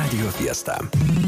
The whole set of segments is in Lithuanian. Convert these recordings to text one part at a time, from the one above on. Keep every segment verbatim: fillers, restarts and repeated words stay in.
Radio Fiesta.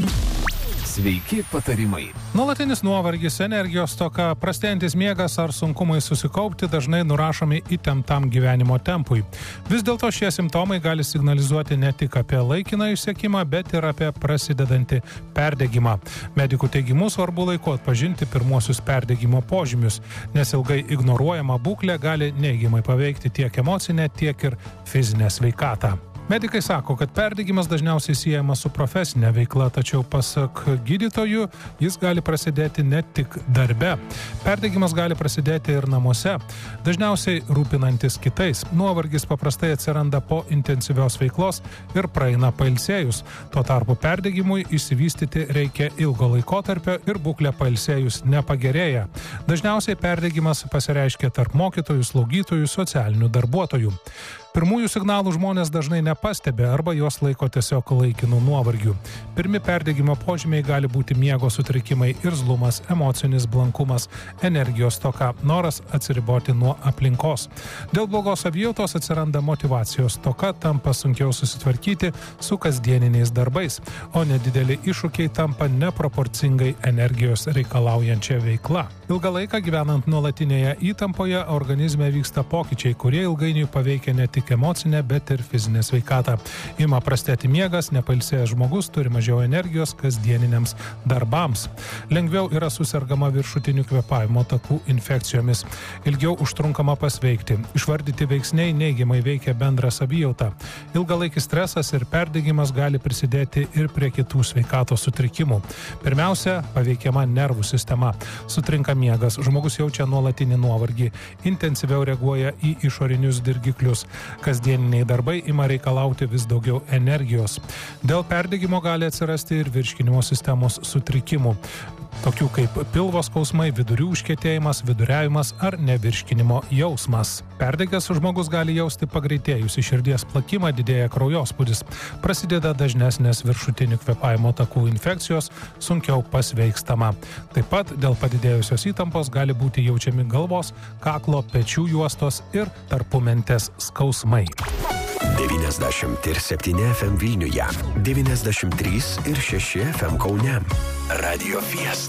Sveiki patarimai. Nuolatinis nuovargis, energijos stoka, prastėjantis miegas ar sunkumai susikaupti dažnai nurašomi įtemptam gyvenimo tempui. Vis dėlto šie simptomai gali signalizuoti ne tik apie laikiną išsekimą, bet ir apie prasidedantį perdegimą. Medikų teigimu svarbu laiku atpažinti pirmuosius perdegimo požymius, nes ilgai ignoruojama būklė gali neigiamai paveikti tiek emocinę, tiek ir fizinę sveikatą. Medikai sako, kad perdegimas dažniausiai siejamas su profesinė veikla, tačiau pasak gydytojų jis gali prasidėti ne tik darbe. Perdegimas gali prasidėti ir namuose, dažniausiai rūpinantis kitais. Nuovargis paprastai atsiranda po intensyvios veiklos ir praeina pailsėjus. Tuo tarpu perdegimui išsivystyti reikia ilgo laikotarpio ir būklė pailsėjus nepagerėja. Dažniausiai perdegimas pasireiškia tarp mokytojų, slaugytojų, socialinių darbuotojų. Pirmųjų signalų žmonės dažnai nepastebi arba juos laiko tiesiog laikinų nuovargių. Pirmi perdegimo požymiai gali būti miego sutrikimai, irzlumas, emocinis blankumas, energijos stoka, noras atsiriboti nuo aplinkos. Dėl blogos savijautos atsiranda motyvacijos stoka, tampa sunkiau susitvarkyti su kasdieniniais darbais, o nedideli iššūkiai tampa neproporcingai energijos reikalaujančia veikla. Ilgą laiką gyvenant nuolatinėje įtampoje organizme vyksta pokyčiai, kurie ilgainiui paveikia ne tik tik emocinę, bet ir fizinę sveikatą. Ima prastėti miegas, nepailsėjęs žmogus turi mažiau energijos kasdieniniams darbams. Lengviau yra susergama viršutinių kvėpavimo takų infekcijomis. Ilgiau užtrunkama pasveikti. Išvardyti veiksniai neigiamai veikia bendrą savijautą. Ilgalaikis stresas ir perdegimas gali prisidėti ir prie kitų sveikatos sutrikimų. Pirmiausia, paveikiama nervų sistema. Sutrinka miegas, žmogus jaučia nuolatinį nuovargį, intensyviau reaguoja į išorinius dirgiklius. Kasdieniniai darbai ima reikalauti vis daugiau energijos. Dėl perdegimo gali atsirasti ir virškinimo sistemos sutrikimų, tokių kaip pilvo skausmai, vidurių užkietėjimas, viduriavimas ar nevirškinimo jausmas. Perdegęs žmogus gali jausti pagreitėjusį širdies plakimą, didėja kraujospūdis, prasideda dažnesnės viršutinių kvėpavimo takų infekcijos, sunkiau pasveikstama. Taip pat dėl padidėjusios įtampos gali būti jaučiami galvos, kaklo, pečių juostos ir tarpumentės skausmai. devyniasdešimt septyni F M Vilniuje, devyniasdešimt trys ir šeši F M Kaune. Radio Fiesta.